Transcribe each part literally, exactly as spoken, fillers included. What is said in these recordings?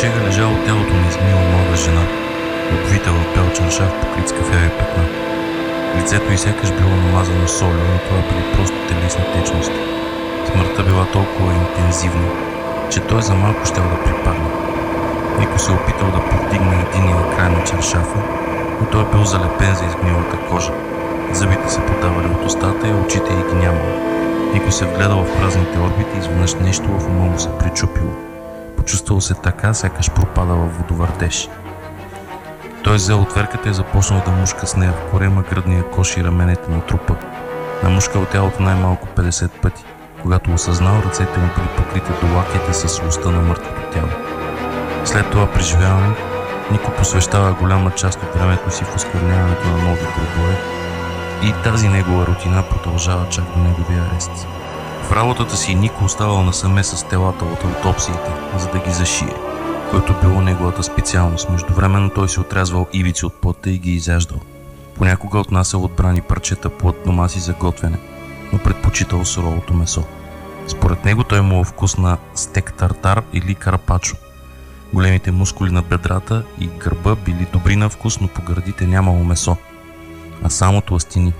ковчега лежало тялото на измила млада жена, обвита в бял чаршаф, покрит с кафяви петна. Лицето й сякаш било намазано с олио, но това били просто телесни течности. Смъртта била толкова интензивна, че той за малко щял да припадне. Нико се опитал да повдигне единия край на чаршафа, но той бил залепен за изгнилата кожа. Зъбите се подавали от устата и очите й ги нямало. Нико се вгледал в празните орбити и изведнъж нещо в ума му се причупило. Почувствал се така, сякаш пропадал в водовъртеж. Той взел отверката и започнал да мушка с нея в корема, гръдния кош и раменете на трупа. Намушкал тялото най-малко петдесет пъти. Когато осъзнал, ръцете му били покрити до лаките със слостта на мъртвото тяло. След това преживяване, Нико посвещава голяма част от времето си в оскверняването на нови гробове и тази негова рутина продължава чак до неговия арест. В работата си Нико оставал насаме с телата от аутопсиите, за да ги зашие, което било неговата специалност. Междувременно той си отрязвал ивици от плътта и ги изяждал. Понякога отнасял отбрани парчета плът дома си за готвене, но предпочитал суровото месо. Според него той имал вкус на стек тартар или карпачо. Големите мускули на бедрата и гърба били добри на вкус, но по гърдите нямало месо, а само тлъстини.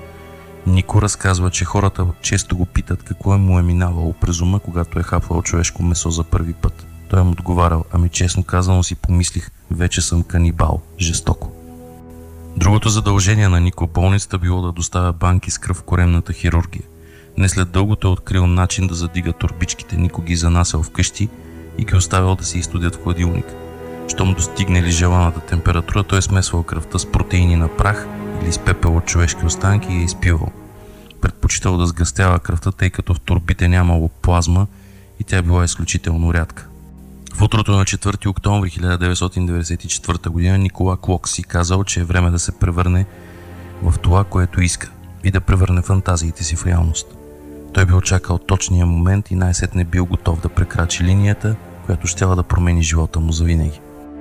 Нико разказва, че хората често го питат какво е му е минавало през ума, когато е хапвал човешко месо за първи път. Той им отговарял: ами честно казано си помислих, вече съм канибал, жестоко. Другото задължение на Нико в болницата било да доставя банки с кръв в коремната хирургия. Не след дълго той открил начин да задига торбичките. Нико ги занасял вкъщи и ги оставял да се изстудят в хладилник. Щом достигнали желаната температура, той смесвал кръвта с протеини на прах или с пепел от човешки останки и я изпивал. Предпочитал да сгъстява кръвта, тъй като в торбите нямало плазма и тя била изключително рядка. В утрото на четвърти октомври хиляда деветстотин деветдесет и четвърта година Никола Клок си казал, че е време да се превърне в това, което иска, и да превърне фантазиите си в реалност. Той бил чакал точния момент и най-сетне бил готов да прекрачи линията, която щяла да промени живота му завинаги.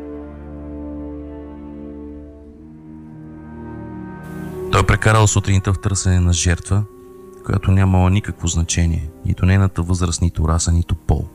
Той прекарал сутринта в търсене на жертва, която нямала никакво значение, нито нейната възраст, нито раса, нито пол.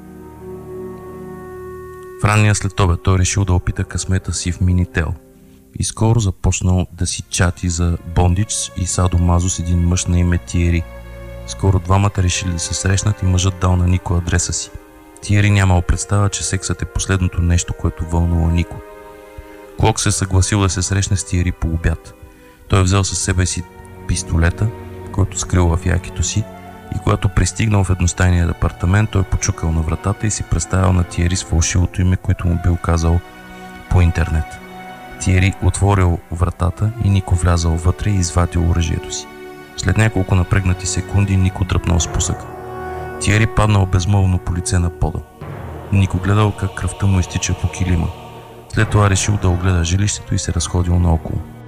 В ранния следобед той решил да опита късмета си в Минител и скоро започнал да си чати за бондич и садомазо с един мъж на име Тиери. Скоро двамата решили да се срещнат и мъжът дал на Нико адреса си. Тиери нямал представа, че сексът е последното нещо, което вълнува Нико. Клок се съгласил да се срещне с Тиери по обяд. Той взел със себе си пистолета, който скрил в якито си, и когато пристигнал в едностайния апартамент, той почукал на вратата и си представил на Тиери с фалшивото име, което му бил казал по интернет. Тиери отворил вратата и Нико влязал вътре и извадил оръжието си. След няколко напрегнати секунди Нико дръпнал спусъка. Тиери паднал безмълвно по лице на пода. Нико гледал как кръвта му изтича по килима. След това решил да огледа жилището и се разходил наоколо.